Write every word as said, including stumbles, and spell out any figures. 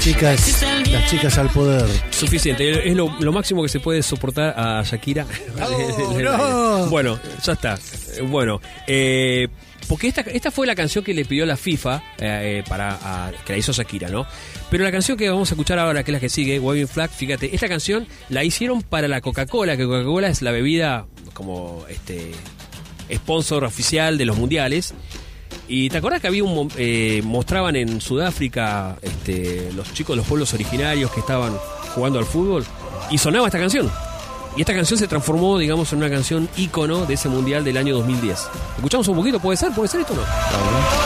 chicas, las chicas al poder. Suficiente, es lo, lo máximo que se puede soportar a Shakira. No, no. Bueno, ya está. Bueno, eh, porque esta, esta fue la canción que le pidió la FIFA eh, para a, que la hizo Shakira, ¿no? Pero la canción que vamos a escuchar ahora, que es la que sigue, Waving Flag, fíjate, esta canción la hicieron para la Coca-Cola, que Coca-Cola es la bebida como este sponsor oficial de los mundiales. Y te acordás que había un eh, mostraban en Sudáfrica este, los chicos de los pueblos originarios que estaban jugando al fútbol y sonaba esta canción. Y esta canción se transformó, digamos, en una canción ícono de ese mundial del año dos mil diez. ¿Escuchamos un poquito? ¿Puede ser? ¿Puede ser esto o no?